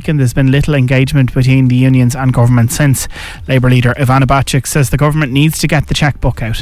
week and there's been little engagement between the unions and government since. Labour leader Ivana Bacik says the government needs to get the chequebook out.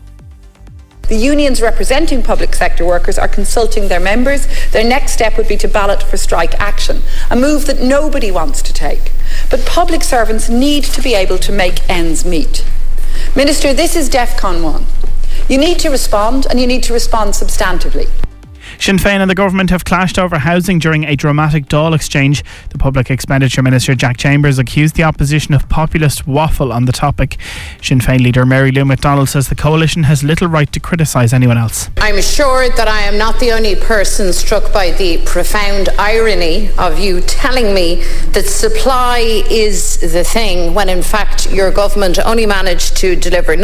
The unions representing public sector workers are consulting their members. Their next step would be to ballot for strike action, a move that nobody wants to take. But public servants need to be able to make ends meet. Minister, this is DEFCON 1. You need to respond, and you need to respond substantively. Sinn Féin and the government have clashed over housing during a dramatic Dáil exchange. The Public Expenditure Minister Jack Chambers accused the opposition of populist waffle on the topic. Sinn Féin leader Mary Lou McDonald says the coalition has little right to criticise anyone else. I'm sure that I am not the only person struck by the profound irony of you telling me that supply is the thing when in fact your government only managed to deliver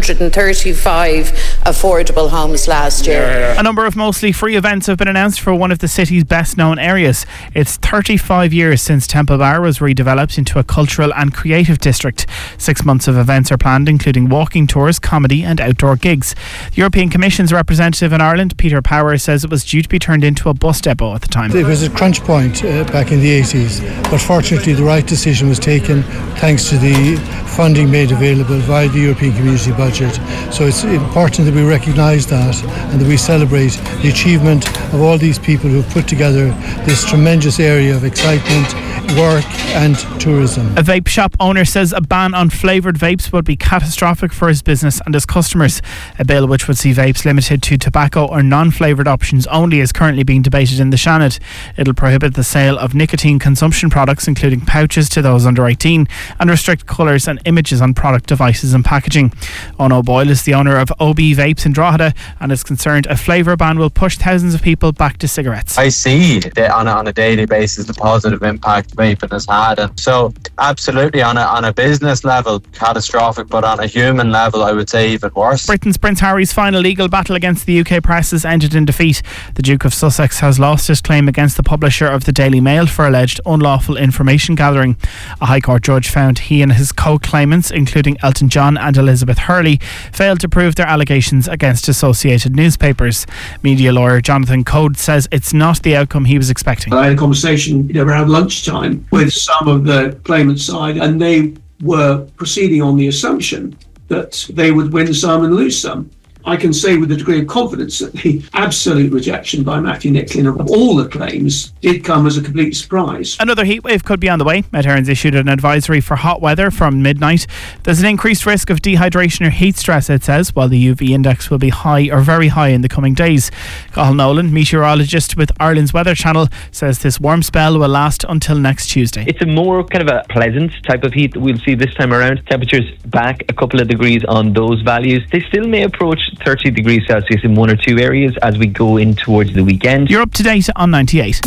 935 affordable homes last year. A number of mostly free events have been announced for one of the city's best known areas. It's 35 years since Temple Bar was redeveloped into a cultural and creative district. 6 months of events are planned, including walking tours, comedy and outdoor gigs. The European Commission's representative in Ireland, Peter Power, says it was due to be turned into a bus depot at the time. It was a crunch point back in the 80s, but fortunately the right decision was taken thanks to the funding made available via the European Community budget. So it's important that we recognise that and that we celebrate the achievement of all these people who have put together this tremendous area of excitement, work and tourism. A vape shop owner says a ban on flavoured vapes would be catastrophic for his business and his customers. A bill which would see vapes limited to tobacco or non-flavoured options only is currently being debated in the Seanad. It'll prohibit the sale of nicotine consumption products, including pouches, to those under 18 and restrict colours and images on product devices and packaging. Owen O'Boyle is the owner of OB Vapes in Drogheda and is concerned a flavour ban will push thousands of people back to cigarettes. I see that on a daily basis the positive impact vaping has had, and so absolutely on a business level catastrophic, but on a human level I would say even worse. Britain's Prince Harry's final legal battle against the UK press has ended in defeat. The Duke of Sussex has lost his claim against the publisher of the Daily Mail for alleged unlawful information gathering. A High Court judge found he and his co-claimants, including Elton John and Elizabeth Hurley, failed to prove their allegations against associated newspapers. Media lawyer Jonathan Code says it's not the outcome he was expecting. I had a conversation around lunchtime with some of the claimant side, and they were proceeding on the assumption that they would win some and lose some. I can say with a degree of confidence that the absolute rejection by Matthew Nicklin of all the claims did come as a complete surprise. Another heatwave could be on the way. Met Éireann's issued an advisory for hot weather from midnight. There's an increased risk of dehydration or heat stress, it says, while the UV index will be high or very high in the coming days. Cathal Nolan, meteorologist with Ireland's Weather Channel, says this warm spell will last until next Tuesday. It's a more kind of a pleasant type of heat that we'll see this time around. Temperatures back a couple of degrees on those values. They still may approach 30 degrees Celsius in one or two areas as we go in towards the weekend. You're up to date on 98.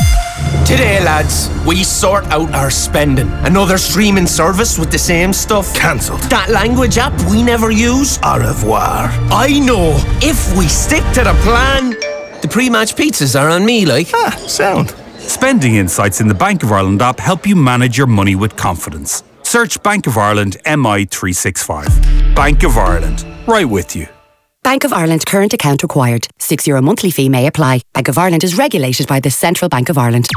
Today, lads, we sort out our spending. Another streaming service with the same stuff? Cancelled. That language app we never use? Au revoir. I know. If we stick to the plan, the pre-match pizzas are on me, like. Sound. Spending insights in the Bank of Ireland app help you manage your money with confidence. Search Bank of Ireland MI365. Bank of Ireland. Right with you. Bank of Ireland current account required. €6 monthly fee may apply. Bank of Ireland is regulated by the Central Bank of Ireland.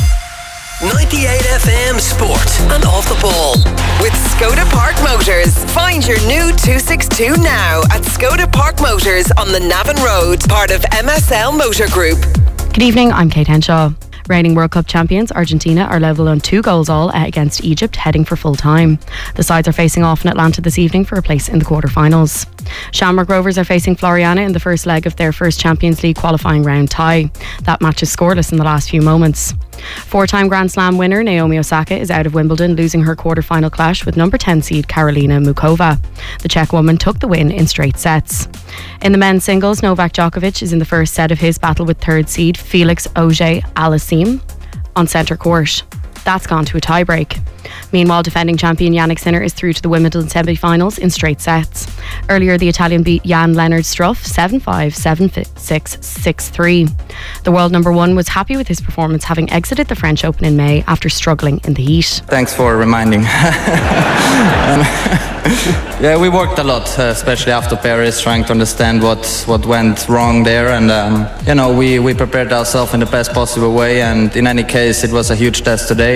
98 FM Sport and Off the Ball. With Skoda Park Motors. Find your new 262 now at Skoda Park Motors on the Navan Road, part of MSL Motor Group. Good evening, I'm Kate Henshaw. Reigning World Cup champions Argentina are level on 2 goals all against Egypt, heading for full time. The sides are facing off in Atlanta this evening for a place in the quarter-finals. Shamrock Rovers are facing Floriana in the first leg of their first Champions League qualifying round tie. That match is scoreless in the last few moments. 4-time Grand Slam winner Naomi Osaka is out of Wimbledon, losing her quarter-final clash with number 10 seed Karolina Mukova. The Czech woman took the win in straight sets. In the men's singles, Novak Djokovic is in the first set of his battle with third seed Felix Auger-Aliassime on centre court. That's gone to a tie-break. Meanwhile, defending champion Jannik Sinner is through to the Wimbledon semi-finals in straight sets. Earlier, the Italian beat Jan-Lennard Struff 7-5, 7-6, 6-3. The world number one was happy with his performance, having exited the French Open in May after struggling in the heat. Thanks for reminding. Yeah, we worked a lot, especially after Paris, trying to understand what went wrong there, and we prepared ourselves in the best possible way, and in any case it was a huge test today.